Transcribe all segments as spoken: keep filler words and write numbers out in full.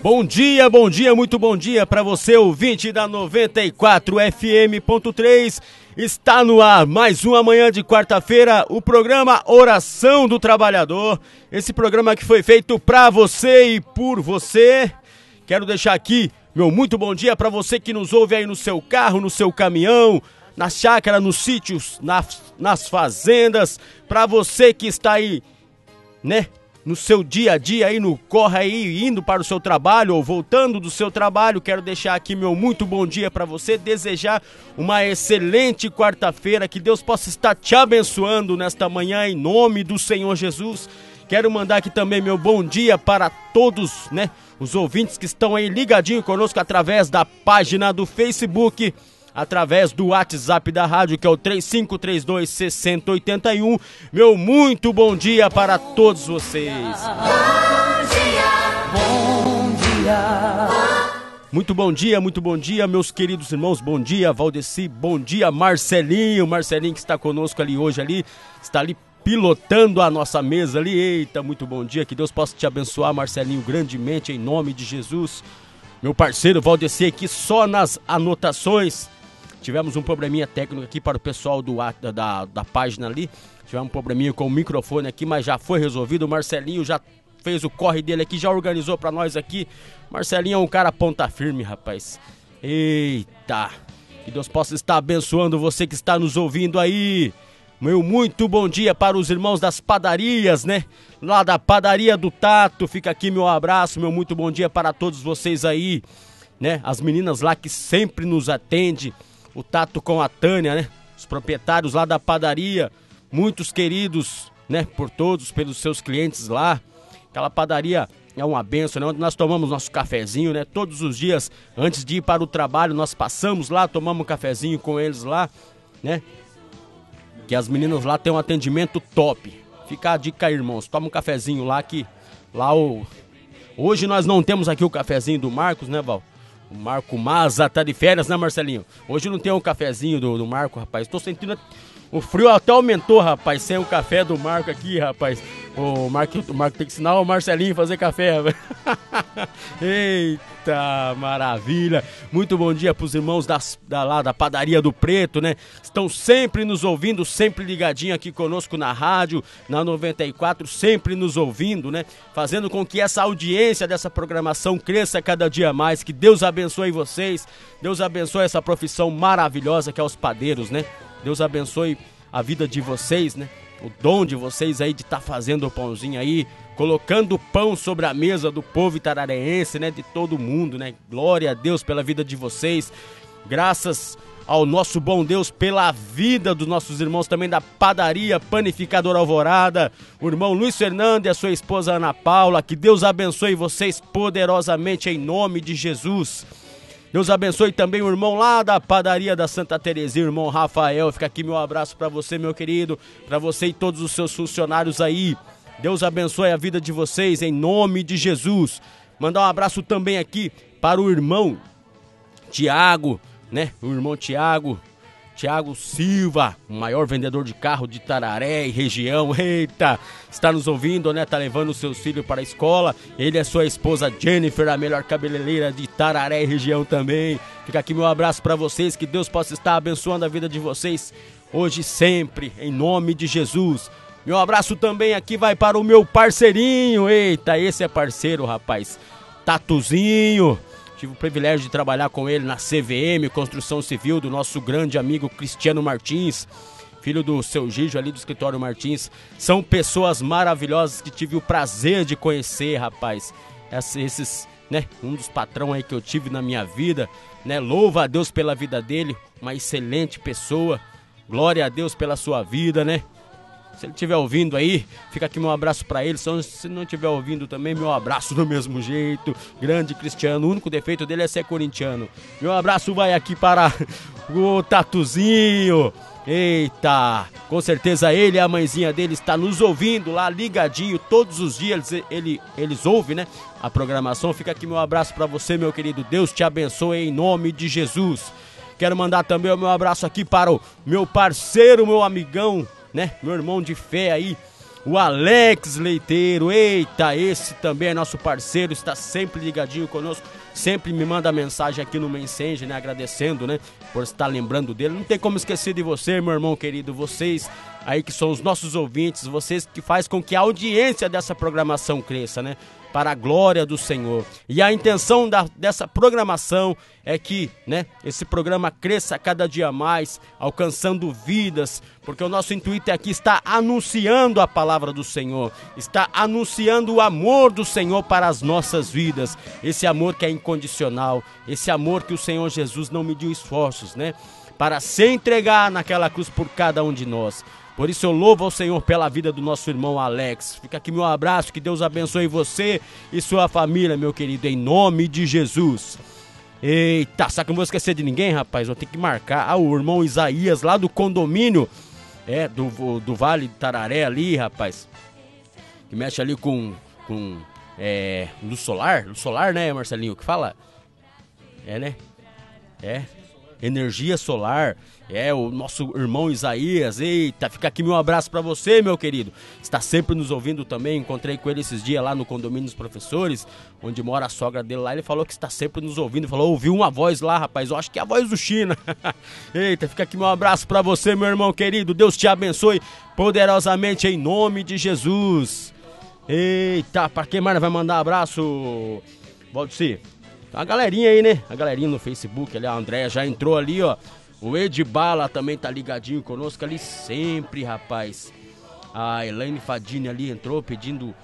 Bom dia, bom dia, muito bom dia para você, ouvinte da noventa e quatro F M ponto três. Está no ar mais uma manhã de quarta-feira, o programa Oração do Trabalhador. Esse programa que foi feito para você e por você. Quero deixar aqui meu muito bom dia para você que nos ouve aí no seu carro, no seu caminhão, na chácara, nos sítios, nas, nas fazendas. Para você que está aí, né? No seu dia a dia aí, no corre aí, indo para o seu trabalho ou voltando do seu trabalho, quero deixar aqui meu muito bom dia para você, desejar uma excelente quarta-feira, que Deus possa estar te abençoando nesta manhã em nome do Senhor Jesus. Quero mandar aqui também meu bom dia para todos, né, os ouvintes que estão aí ligadinho conosco através da página do Facebook, através do WhatsApp da rádio, que é o três cinco três dois, seis zero oito um. Meu muito bom dia para todos vocês. Bom dia, bom dia. Muito bom dia, muito bom dia, meus queridos irmãos. Bom dia, Valdeci. Bom dia, Marcelinho. Marcelinho que está conosco ali hoje, ali, está ali pilotando a nossa mesa ali. Eita, muito bom dia. Que Deus possa te abençoar, Marcelinho, grandemente, em nome de Jesus. Meu parceiro Valdeci aqui só nas anotações. Tivemos um probleminha técnico aqui para o pessoal do, da, da página ali. Tivemos um probleminha com o microfone aqui, mas já foi resolvido. O Marcelinho já fez o corre dele aqui, já organizou para nós aqui. Marcelinho é um cara ponta firme, rapaz. Eita! Que Deus possa estar abençoando você que está nos ouvindo aí. Meu muito bom dia para os irmãos das padarias, né? Lá da padaria do Tato. Fica aqui meu abraço, meu muito bom dia para todos vocês aí, né? As meninas lá que sempre nos atendem. O Tato com a Tânia, né? Os proprietários lá da padaria, muitos queridos, né? Por todos, pelos seus clientes lá. Aquela padaria é uma benção, né? Onde nós tomamos nosso cafezinho, né? Todos os dias, antes de ir para o trabalho, nós passamos lá, tomamos um cafezinho com eles lá, né? Que as meninas lá têm um atendimento top. Fica a dica aí, irmãos. Toma um cafezinho lá que lá o... Hoje nós não temos aqui o cafezinho do Marcos, né, Val? O Marco Maza tá de férias, né, Marcelinho? Hoje não tem o um cafezinho do, do Marco, rapaz. Tô sentindo... O frio até aumentou, rapaz, sem o café do Marco aqui, rapaz. O Marco, o Marco tem que ensinar o Marcelinho a fazer café, rapaz. Eita, maravilha. Muito bom dia pros irmãos das, da, lá da Padaria do Preto, né? Estão sempre nos ouvindo, sempre ligadinho aqui conosco na rádio, na noventa e quatro, sempre nos ouvindo, né? Fazendo com que essa audiência dessa programação cresça cada dia mais. Que Deus abençoe vocês. Deus abençoe essa profissão maravilhosa que é os padeiros, né? Deus abençoe a vida de vocês, né? O dom de vocês aí de estar tá fazendo o pãozinho aí, colocando o pão sobre a mesa do povo itarareense, né? De todo mundo, né? Glória a Deus pela vida de vocês. Graças ao nosso bom Deus pela vida dos nossos irmãos também da padaria Panificador Alvorada. O irmão Luiz Fernando e a sua esposa Ana Paula. Que Deus abençoe vocês poderosamente em nome de Jesus. Deus abençoe também o irmão lá da padaria da Santa Terezinha, o irmão Rafael. Fica aqui meu abraço para você, meu querido, para você e todos os seus funcionários aí. Deus abençoe a vida de vocês em nome de Jesus. Mandar um abraço também aqui para o irmão Tiago, né? O irmão Tiago, Tiago Silva, o maior vendedor de carro de Tararé e região. Eita, está nos ouvindo, né? Tá levando os seus filhos para a escola. Ele é sua esposa Jennifer, a melhor cabeleireira de Tararé e região também. Fica aqui meu abraço para vocês, que Deus possa estar abençoando a vida de vocês hoje e sempre, em nome de Jesus. Meu abraço também aqui vai para o meu parceirinho. Eita, esse é parceiro, rapaz. Tatuzinho. Tive o privilégio de trabalhar com ele na C V M, Construção Civil, do nosso grande amigo Cristiano Martins, filho do seu Gijo ali do escritório Martins. São pessoas maravilhosas que tive o prazer de conhecer, rapaz. Esses, né, um dos patrões aí que eu tive na minha vida, né? Louva a Deus pela vida dele, uma excelente pessoa. Glória a Deus pela sua vida, né? Se ele estiver ouvindo aí, fica aqui meu abraço pra ele. Se não estiver ouvindo também, meu abraço do mesmo jeito. Grande Cristiano, o único defeito dele é ser corintiano. Meu abraço vai aqui para o Tatuzinho. Eita, com certeza ele e a mãezinha dele está nos ouvindo lá ligadinho. Todos os dias ele, ele, eles ouvem, né, a programação. Fica aqui meu abraço pra você, meu querido. Deus te abençoe em nome de Jesus. Quero mandar também o meu abraço aqui para o meu parceiro, meu amigão, né, meu irmão de fé aí, o Alex Leiteiro, eita, esse também é nosso parceiro, está sempre ligadinho conosco, sempre me manda mensagem aqui no Messenger, né, agradecendo, né, por estar lembrando dele. Não tem como esquecer de você, meu irmão querido, vocês aí que são os nossos ouvintes, vocês que faz com que a audiência dessa programação cresça, né, para a glória do Senhor. E a intenção da, dessa programação é que, né, esse programa cresça cada dia mais, alcançando vidas, porque o nosso intuito é aqui estar anunciando a palavra do Senhor, está anunciando o amor do Senhor para as nossas vidas, esse amor que é incondicional, esse amor que o Senhor Jesus não mediu esforços, né, para se entregar naquela cruz por cada um de nós. Por isso eu louvo ao Senhor pela vida do nosso irmão Alex. Fica aqui meu abraço, que Deus abençoe você e sua família, meu querido, em nome de Jesus. Eita, sabe que eu não vou esquecer de ninguém, rapaz? Eu tenho que marcar ah, o irmão Isaías lá do condomínio, é, do, do Vale do Tararé ali, rapaz. Que mexe ali com, com é, luz solar, luz solar, né, Marcelinho? Que fala? É, né? É, energia solar. É, o nosso irmão Isaías, eita, fica aqui meu abraço pra você, meu querido. Está sempre nos ouvindo também, encontrei com ele esses dias lá no condomínio dos professores, onde mora a sogra dele lá, ele falou que está sempre nos ouvindo, falou, ouviu uma voz lá, rapaz, eu acho que é a voz do China. Eita, fica aqui meu abraço pra você, meu irmão querido, Deus te abençoe poderosamente em nome de Jesus. Eita, pra quem mais vai mandar abraço? Volte-se. A galerinha aí, né, a galerinha no Facebook, ali, a Andréia já entrou ali, ó. O Edbala também tá ligadinho conosco ali sempre, rapaz. A Elaine Fadini ali entrou pedindo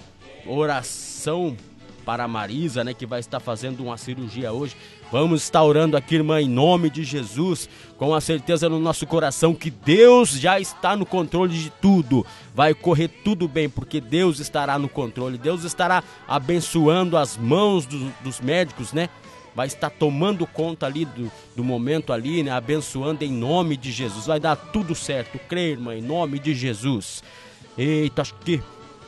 oração para a Marisa, né, que vai estar fazendo uma cirurgia hoje. Vamos estar orando aqui, irmã, em nome de Jesus, com a certeza no nosso coração que Deus já está no controle de tudo. Vai correr tudo bem, porque Deus estará no controle. Deus estará abençoando as mãos do, dos médicos, né? Vai estar tomando conta ali do, do momento ali, né? Abençoando em nome de Jesus. Vai dar tudo certo, creio, irmã, em nome de Jesus. Eita, acho que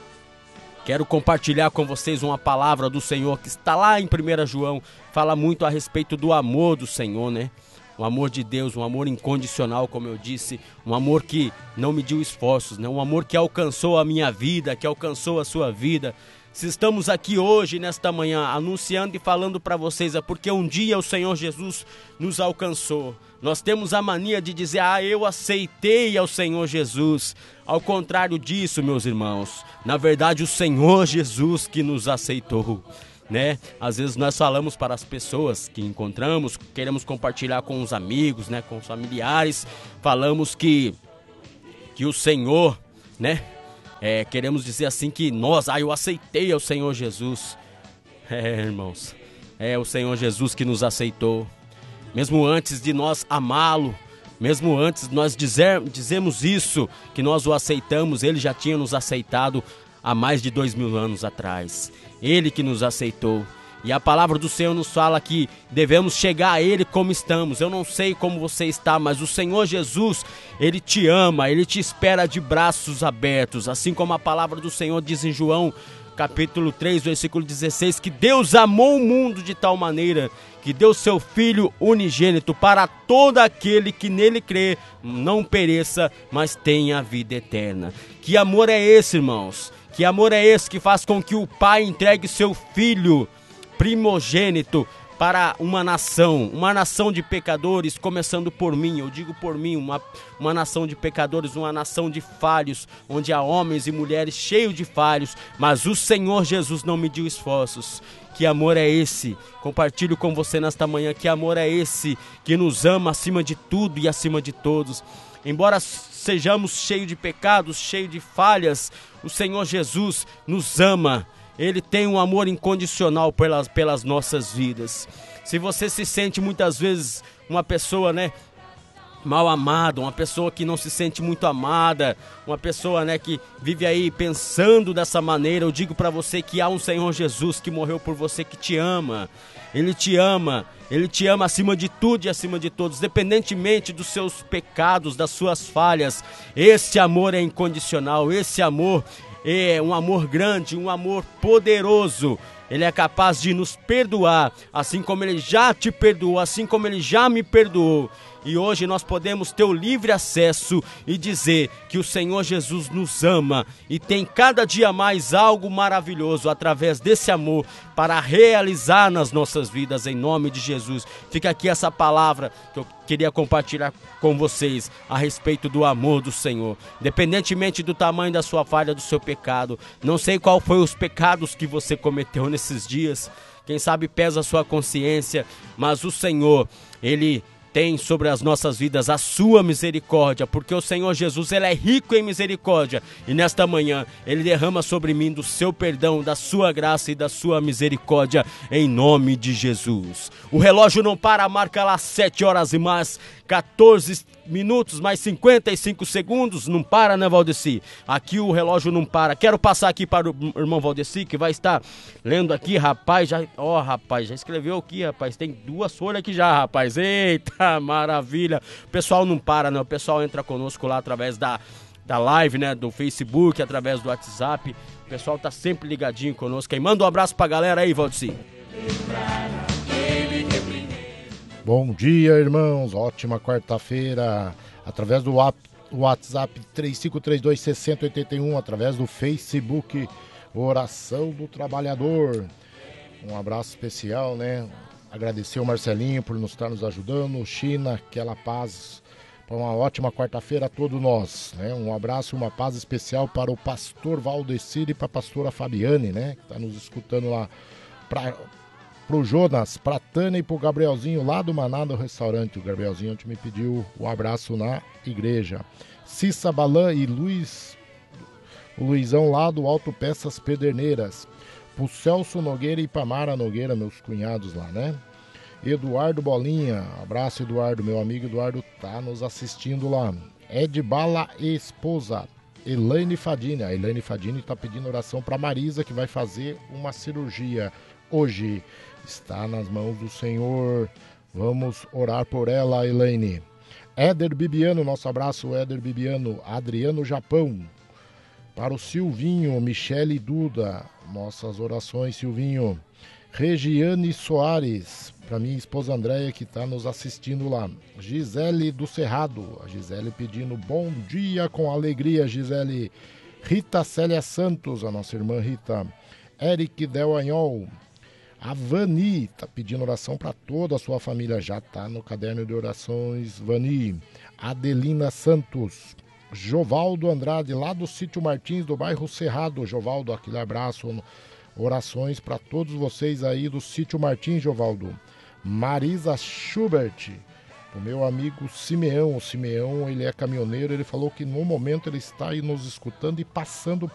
quero compartilhar com vocês uma palavra do Senhor que está lá em primeiro João. Fala muito a respeito do amor do Senhor, né? O amor de Deus, um amor incondicional, como eu disse. Um amor que não mediu esforços, né? Um amor que alcançou a minha vida, que alcançou a sua vida. Se estamos aqui hoje, nesta manhã, anunciando e falando para vocês, é porque um dia o Senhor Jesus nos alcançou. Nós temos a mania de dizer, ah, eu aceitei ao Senhor Jesus. Ao contrário disso, meus irmãos, na verdade o Senhor Jesus que nos aceitou, né? Às vezes nós falamos para as pessoas que encontramos, queremos compartilhar com os amigos, né, com os familiares, falamos que, que o Senhor, né? É, queremos dizer assim que nós, ah, eu aceitei ao Senhor Jesus. É, irmãos, é o Senhor Jesus que nos aceitou. Mesmo antes de nós amá-lo, mesmo antes de nós dizer, dizemos isso, que nós o aceitamos, ele já tinha nos aceitado há mais de dois mil anos atrás. Ele que nos aceitou. E a palavra do Senhor nos fala que devemos chegar a Ele como estamos. Eu não sei como você está, mas o Senhor Jesus, Ele te ama, Ele te espera de braços abertos. Assim como a palavra do Senhor diz em João, capítulo três, versículo dezesseis, que Deus amou o mundo de tal maneira que deu seu Filho unigênito para todo aquele que nele crê, não pereça, mas tenha a vida eterna. Que amor é esse, irmãos? Que amor é esse que faz com que o Pai entregue seu Filho primogênito para uma nação, uma nação de pecadores, começando por mim, eu digo por mim, uma, uma nação de pecadores, uma nação de falhos, onde há homens e mulheres cheios de falhos, mas o Senhor Jesus não mediu esforços. Que amor é esse? Compartilho com você nesta manhã, que amor é esse que nos ama acima de tudo e acima de todos. Embora sejamos cheios de pecados, cheios de falhas, o Senhor Jesus nos ama. Ele tem um amor incondicional pelas, pelas nossas vidas. Se você se sente muitas vezes uma pessoa, né, mal amada, uma pessoa que não se sente muito amada, uma pessoa, né, que vive aí pensando dessa maneira, eu digo para você que há um Senhor Jesus que morreu por você, que te ama. Ele te ama, Ele te ama acima de tudo e acima de todos, independentemente dos seus pecados, das suas falhas. Esse amor é incondicional, esse amor é um amor grande, um amor poderoso. Ele é capaz de nos perdoar, assim como Ele já te perdoou, assim como Ele já me perdoou. e hoje nós podemos ter o livre acesso e dizer que o Senhor Jesus nos ama e tem cada dia mais algo maravilhoso através desse amor para realizar nas nossas vidas, em nome de Jesus. Fica aqui essa palavra que eu queria compartilhar com vocês a respeito do amor do Senhor. Independentemente do tamanho da sua falha, do seu pecado, não sei qual foi os pecados que você cometeu nesses dias, quem sabe pesa a sua consciência, mas o Senhor, Ele tem sobre as nossas vidas a sua misericórdia, porque o Senhor Jesus, Ele é rico em misericórdia, e nesta manhã Ele derrama sobre mim do seu perdão, da sua graça e da sua misericórdia, em nome de Jesus. O relógio não para, marca lá sete horas e mais quatorze minutos, mais cinquenta e cinco segundos, não para, né, Valdeci? Aqui o relógio não para. Quero passar aqui para o irmão Valdeci, que vai estar lendo aqui, rapaz, já, ó, oh, rapaz, já escreveu aqui, rapaz, tem duas folhas aqui já, rapaz, eita, maravilha. O pessoal não para, né, o pessoal entra conosco lá através da, da live, né, do Facebook, através do WhatsApp, o pessoal tá sempre ligadinho conosco, aí manda um abraço pra galera aí, Valdeci. Bom dia, irmãos, ótima quarta-feira, através do WhatsApp três cinco três dois, seis zero oito um, através do Facebook Oração do Trabalhador. Um abraço especial, né? Agradecer ao Marcelinho por nos estar nos ajudando, China, aquela paz, para uma ótima quarta-feira a todos nós, né? Um abraço e uma paz especial para o pastor Valdecir e para a pastora Fabiane, né? Que está nos escutando lá, para pro Jonas, pra Tânia e pro Gabrielzinho lá do Maná do restaurante. O Gabrielzinho ontem me pediu o um abraço na igreja. Cissa Balan e Luiz, o Luizão lá do Alto Peças Pederneiras. Pro Celso Nogueira e pra Mara Nogueira, meus cunhados lá, né? Eduardo Bolinha, abraço Eduardo, meu amigo Eduardo tá nos assistindo lá. Ed Bala e esposa Elaine Fadini. A Elaine Fadini tá pedindo oração pra Marisa, que vai fazer uma cirurgia hoje. Está nas mãos do Senhor. Vamos orar por ela, Elaine. Éder Bibiano, nosso abraço, Éder Bibiano. Adriano Japão. Para o Silvinho, Michele Duda. Nossas orações, Silvinho. Regiane Soares. Para minha esposa Andréia, que está nos assistindo lá. Gisele do Cerrado. A Gisele pedindo bom dia com alegria, Gisele. Rita Célia Santos, a nossa irmã Rita. Eric Del Anhol. A Vani está pedindo oração para toda a sua família, já está no caderno de orações, Vani. Adelina Santos, Jovaldo Andrade, lá do Sítio Martins, do bairro Cerrado. Jovaldo, aquele abraço, orações para todos vocês aí do Sítio Martins, Jovaldo. Marisa Schubert, o meu amigo Simeão. O Simeão, ele é caminhoneiro, ele falou que no momento ele está aí nos escutando e passando